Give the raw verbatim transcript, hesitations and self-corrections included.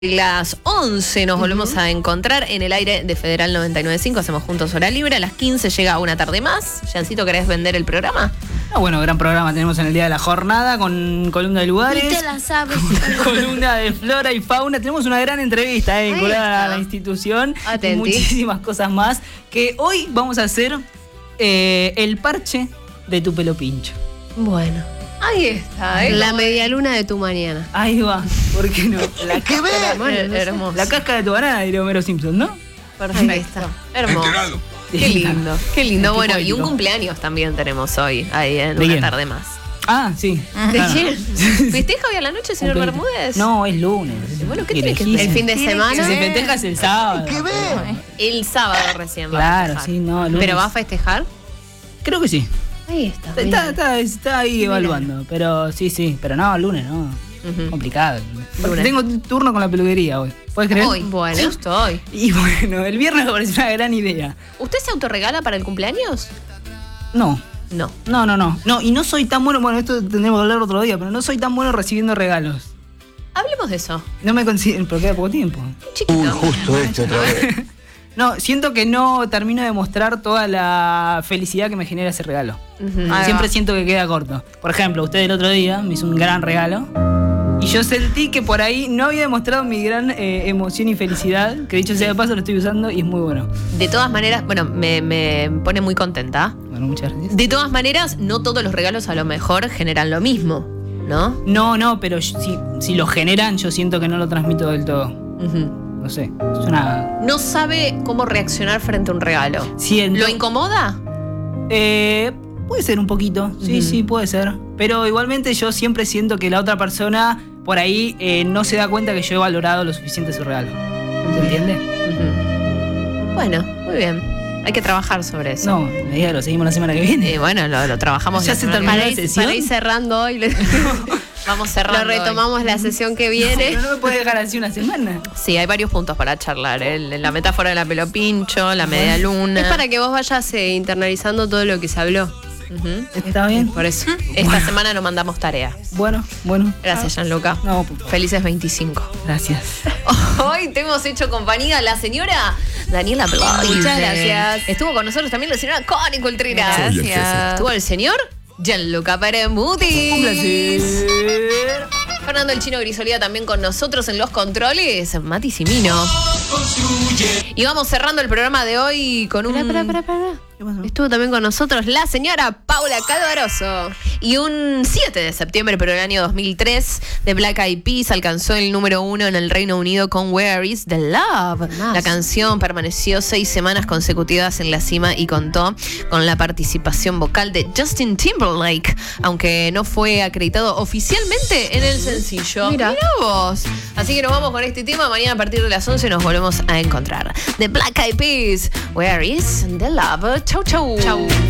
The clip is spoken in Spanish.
Las once nos volvemos uh-huh. a encontrar en el aire de Federal noventa y nueve punto cinco. Hacemos juntos hora libre. A las quince llega una tarde más. Jancito, ¿querés vender el programa? Ah, bueno, gran programa tenemos en el día de la jornada con columna de lugares. Y te la sabes. Columna de flora y fauna. Tenemos una gran entrevista eh, vinculada a la institución. Atenti. Y muchísimas cosas más. Que hoy vamos a hacer eh, el parche de tu pelo pincho. Bueno. Ahí está, ¿eh? La medialuna de tu mañana. Ahí va, ¿por qué no? La ¿Qué cáscara, ves? No hermoso. La cáscara de tu banana, diría Homero Simpson, ¿no? Perfecto. Hermoso. Enterado. Qué lindo, qué lindo. Bueno, poético. Y un cumpleaños también tenemos hoy, ahí en ¿De una quién? tarde más. Ah, sí. ¿De Claro. quién? ¿Festeja hoy a la noche, señor Un pelito. Bermúdez? No, es lunes. Bueno, ¿qué tiene que Lejísimo. ser? El fin de Si semana. se festeja es el sábado. El sábado recién va a Claro, festejar. sí, no, lunes. ¿Pero va a festejar? Creo que sí. Ahí está. Está, bien. está, está ahí evaluando, pero sí, sí, pero no, lunes no. Ujú. Complicado. Porque Lunes. tengo turno con la peluquería hoy. ¿Puedes creer? Hoy, bueno, justo hoy. Y bueno, el viernes me pareció una gran idea. ¿Usted se autorregala para el cumpleaños? No, No. no, no, no. No, y no soy tan bueno, bueno, esto tendremos que hablar otro día, pero no soy tan bueno recibiendo regalos. Hablemos de eso. No me considero, porque queda poco tiempo. Chiquito. Uy, justo esto otra vez. No, siento que no termino de mostrar toda la felicidad que me genera ese regalo. Ujú. Ahí Siempre va. siento que queda corto. Por ejemplo, usted el otro día me hizo un gran regalo y yo sentí que por ahí no había demostrado mi gran eh, emoción y felicidad, que dicho sea de paso lo estoy usando y es muy bueno. De todas maneras, bueno, me, me pone muy contenta. Bueno, muchas gracias. De todas maneras, no todos los regalos a lo mejor generan lo mismo, ¿no? No, no, pero yo- si, si lo generan yo siento que no lo transmito del todo. Ujú. No sé, es una... No sabe cómo reaccionar frente a un regalo. Siento... ¿Lo incomoda? Eh, puede ser un poquito, sí, Ujú. sí, puede ser. Pero igualmente yo siempre siento que la otra persona por ahí eh, no se da cuenta que yo he valorado lo suficiente su regalo. ¿Se entiende? Ujú. Bueno, muy bien. Hay que trabajar sobre eso. No, me diga, lo seguimos la semana que viene. Eh, bueno, lo, lo trabajamos. Ya la se semana que terminó Para viene. la ir, sesión? para ir cerrando hoy, le- Vamos cerrando. lo retomamos hoy. la sesión que viene. Pero no me puede dejar así una semana. Sí, hay varios puntos para charlar. ¿eh? La metáfora de la pelo pincho, la media luna. Es para que vos vayas eh, internalizando todo lo que se habló. Ujú. ¿Está bien? Por eso. Esta semana nos mandamos tarea. Bueno, bueno. Gracias, Gianluca. No, por favor. Felices veinticinco. Gracias. Hoy te hemos hecho compañía a la señora Daniela Pelosi. Muchas gracias. Estuvo con nosotros también la señora Connie Cultrina. Soy el jefe. Estuvo el señor Gianluca Peremuti. Un placer. Fernando el Chino Grisolía también con nosotros en los controles. Mati Simino. Y vamos cerrando el programa de hoy con un... Pará, pará, pará, pará. ¿Qué pasó? Estuvo también con nosotros la señora Paula Calvaroso. Y un siete de septiembre, pero el año dos mil tres, de Black Eyed Peas alcanzó el número uno en el Reino Unido con Where Is the Love. Más. La canción permaneció seis semanas consecutivas en la cima y contó con la participación vocal de Justin Timberlake, aunque no fue acreditado oficialmente en el sencillo. Mira. Mirá vos. Así que nos vamos con este tema. Mañana a partir de las once nos volvemos a encontrar. The Black Eyed Peas, Where Is the Love. Chau, chau. Chau.